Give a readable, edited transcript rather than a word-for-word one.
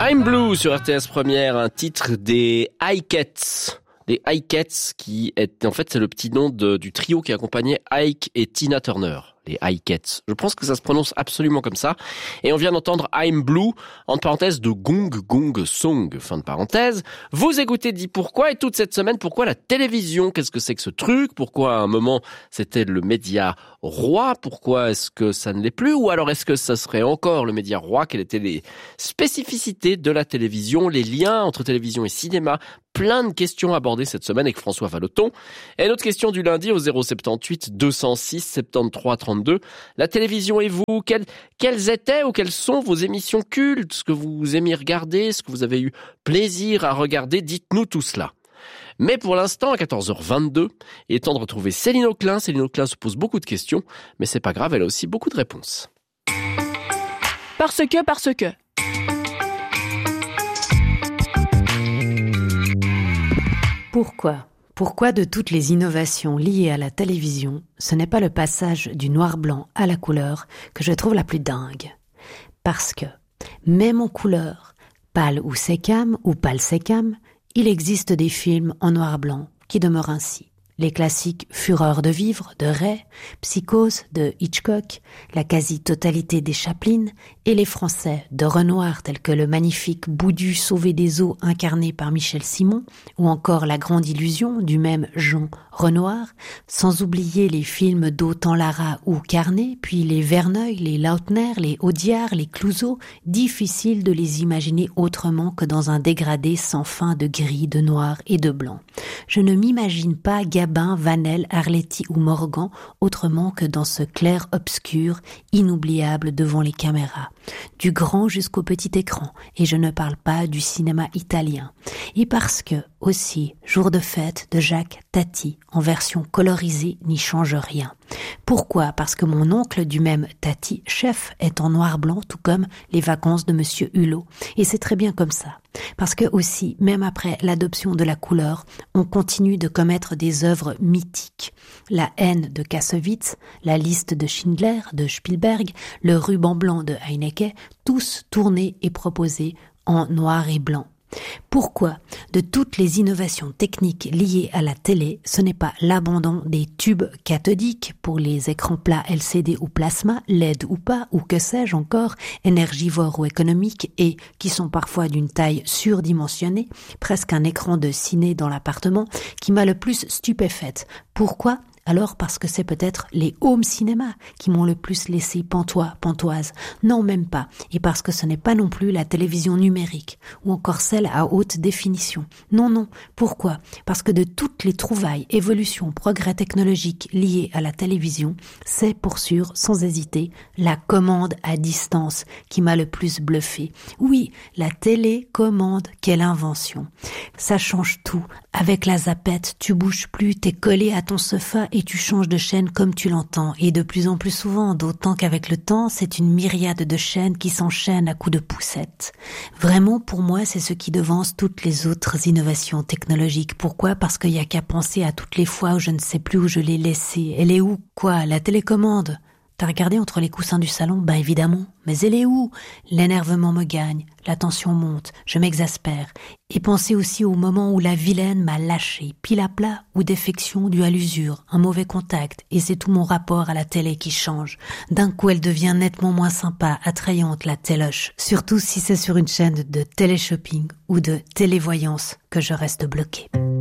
I'm Blue sur RTS Première, un titre des Ikettes. Les Ikettes qui est, en fait, c'est le petit nom du trio qui accompagnait Ike et Tina Turner. Les Ikettes. Je pense que ça se prononce absolument comme ça. Et on vient d'entendre I'm Blue, entre parenthèses de Gong Gong Song, fin de parenthèse. Vous écoutez Dis Pourquoi, et toute cette semaine, pourquoi la télévision? Qu'est-ce que c'est que ce truc? Pourquoi à un moment c'était le média roi? Pourquoi est-ce que ça ne l'est plus? Ou alors est-ce que ça serait encore le média roi? Quelles étaient les spécificités de la télévision, les liens entre télévision et cinéma? Plein de questions abordées cette semaine avec François Vallotton. Et notre question du lundi au 078 206 73 32. La télévision et vous, quelles étaient ou quelles sont vos émissions cultes? Ce que vous aimiez regarder, ce que vous avez eu plaisir à regarder, dites-nous tout cela. Mais pour l'instant, à 14h22, il est temps de retrouver Céline Auclin. Céline Auclin se pose beaucoup de questions, mais c'est pas grave, elle a aussi beaucoup de réponses. Parce que... Pourquoi de toutes les innovations liées à la télévision, ce n'est pas le passage du noir-blanc à la couleur que je trouve la plus dingue? Parce que, même en couleur, pâle ou sécam ou pâle sécam, il existe des films en noir-blanc qui demeurent ainsi. Les classiques Fureur de vivre de Ray, Psychose de Hitchcock, la quasi-totalité des Chaplin et les Français de Renoir tels que le magnifique Boudu sauvé des eaux incarné par Michel Simon ou encore La Grande Illusion du même Jean Renoir, sans oublier les films d'Autant Lara ou Carnet, puis les Verneuil, les Lautner, les Audiard, les Clouzot, difficile de les imaginer autrement que dans un dégradé sans fin de gris, de noir et de blanc. Je ne m'imagine pas Gabin, Vanel, Arletty ou Morgan autrement que dans ce clair-obscur inoubliable devant les caméras, du grand jusqu'au petit écran, et je ne parle pas du cinéma italien. Et parce que, aussi, Jour de fête de Jacques Tati, en version colorisée, n'y change rien. Pourquoi? Parce que mon oncle du même Tati, chef, est en noir-blanc, tout comme Les vacances de Monsieur Hulot. Et c'est très bien comme ça. Parce que aussi, même après l'adoption de la couleur, on continue de commettre des œuvres mythiques. La haine de Kassovitz, La liste de Schindler de Spielberg, Le ruban blanc de Haneke, tous tournés et proposés en noir et blanc. Pourquoi, de toutes les innovations techniques liées à la télé, ce n'est pas l'abandon des tubes cathodiques pour les écrans plats LCD ou plasma, LED ou pas, ou que sais-je encore, énergivores ou économiques et qui sont parfois d'une taille surdimensionnée, presque un écran de ciné dans l'appartement, qui m'a le plus stupéfaite? Pourquoi? Alors parce que c'est peut-être les home cinéma qui m'ont le plus laissé pantoise. Non, même pas. Et parce que ce n'est pas non plus la télévision numérique ou encore celle à haute définition. Non. Pourquoi? Parce que de toutes les trouvailles, évolutions, progrès technologiques liés à la télévision, c'est pour sûr, sans hésiter, la commande à distance qui m'a le plus bluffé. Oui, la télécommande, quelle invention. Ça change tout. Avec la zappette, tu bouges plus, t'es collé à ton sofa et tu changes de chaîne comme tu l'entends, et de plus en plus souvent, d'autant qu'avec le temps, c'est une myriade de chaînes qui s'enchaînent à coups de poucettes. Vraiment, pour moi, c'est ce qui devance toutes les autres innovations technologiques. Pourquoi? Parce qu'il y a qu'à penser à toutes les fois où je ne sais plus où je l'ai laissée. Elle est où? Quoi? La télécommande? T'as regardé entre les coussins du salon? Ben évidemment. Mais elle est où? L'énervement me gagne, la tension monte, je m'exaspère. Et pensez aussi au moment où la vilaine m'a lâché, pile à plat ou défection due à l'usure, un mauvais contact, et c'est tout mon rapport à la télé qui change. D'un coup, elle devient nettement moins sympa, attrayante, la téloche. Surtout si c'est sur une chaîne de télé-shopping ou de télévoyance que je reste bloquée.